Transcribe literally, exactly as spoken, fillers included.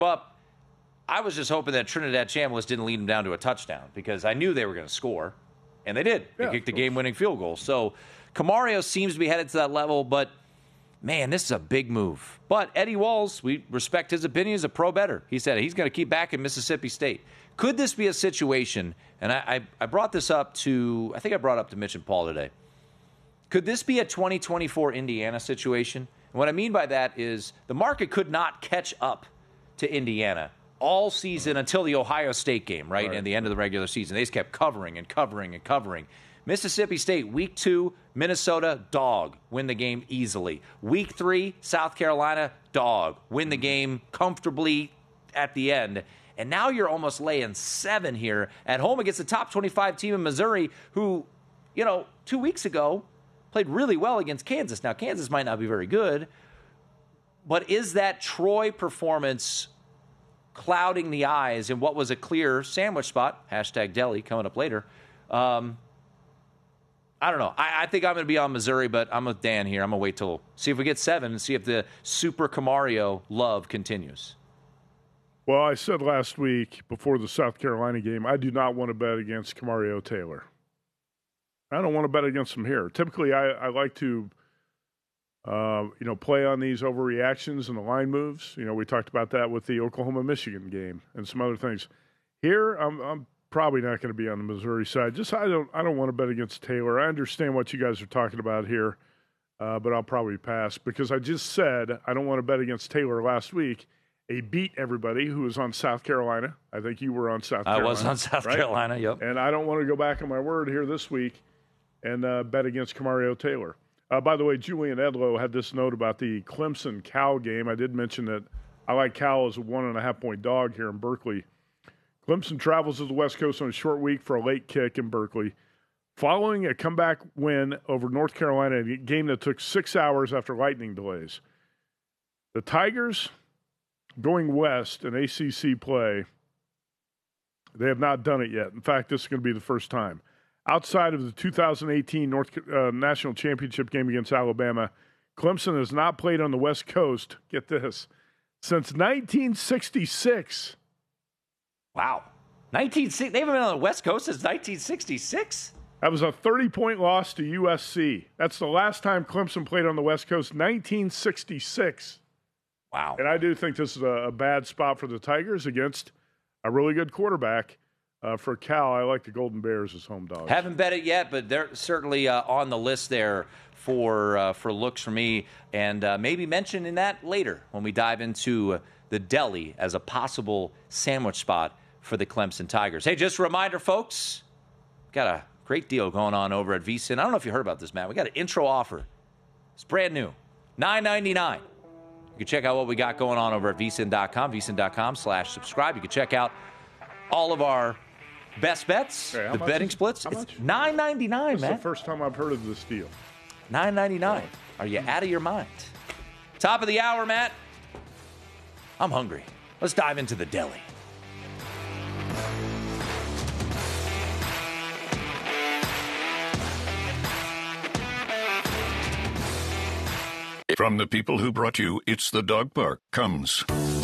But I was just hoping that Trinidad Chambliss didn't lead them down to a touchdown because I knew they were going to score, and they did. They yeah, kicked the game-winning field goal. So Camario seems to be headed to that level, but, man, this is a big move. But Eddie Walls, we respect his opinion, is a pro bettor. He said he's going to keep back in Mississippi State. Could this be a situation, and I, I, I brought this up to, I think I brought up to Mitch and Paul today. Could this be a twenty twenty-four Indiana situation? And what I mean by that is the market could not catch up to Indiana all season until the Ohio State game, right, right. And the end of the regular season. They just kept covering and covering and covering. Mississippi State, week two, Minnesota, dog, win the game easily. Week three, South Carolina, dog, win the game comfortably at the end. And now you're almost laying seven here at home against the top twenty-five team in Missouri who, you know, two weeks ago played really well against Kansas. Now, Kansas might not be very good, but is that Troy performance clouding the eyes in what was a clear sandwich spot, hashtag deli, coming up later? Um, I don't know. I, I think I'm going to be on Missouri, but I'm with Dan here. I'm going to wait till, see if we get seven and see if the Super Camario love continues. Well, I said last week before the South Carolina game, I do not want to bet against Camario Taylor. I don't want to bet against him here. Typically, I, I like to, uh, you know, play on these overreactions and the line moves. You know, we talked about that with the Oklahoma-Michigan game and some other things. Here, I'm, I'm probably not going to be on the Missouri side. Just I don't I don't want to bet against Taylor. I understand what you guys are talking about here, uh, but I'll probably pass because I just said I don't want to bet against Taylor last week. He beat everybody who was on South Carolina. I think you were on South Carolina. I was on South right? Carolina, yep. And I don't want to go back on my word here this week and uh, bet against Camario Taylor. Uh, by the way, Julian Edlow had this note about the Clemson-Cal game. I did mention that I like Cal as a one-and-a-half-point dog here in Berkeley. Clemson travels to the West Coast on a short week for a late kick in Berkeley. Following a comeback win over North Carolina, a game that took six hours after lightning delays. The Tigers going west in A C C play, they have not done it yet. In fact, this is going to be the first time. Outside of the two thousand eighteen North uh, National Championship game against Alabama, Clemson has not played on the West Coast, get this, since nineteen sixty-six. Wow. nineteen sixty, they haven't been on the West Coast since nineteen sixty-six? That was a thirty-point loss to U S C. That's the last time Clemson played on the West Coast, nineteen sixty-six. Wow. And I do think this is a, a bad spot for the Tigers against a really good quarterback. Uh, for Cal, I like the Golden Bears as home dogs. Haven't bet it yet, but they're certainly uh, on the list there for uh, for looks for me. And uh, maybe mention in that later when we dive into the deli as a possible sandwich spot for the Clemson Tigers. Hey, just a reminder, folks, got a great deal going on over at V S I N. I don't know if you heard about this, Matt. We got an intro offer. It's brand new, nine ninety-nine. You can check out what we got going on over at V S I N dot com, V S I N dot com slash subscribe. You can check out all of our best bets, hey, the betting is, splits. It's nine ninety-nine, man. That's the first time I've heard of this deal. nine ninety-nine. Are you out of your mind? Top of the hour, Matt. I'm hungry. Let's dive into the deli. From the people who brought you It's the Dog Park comes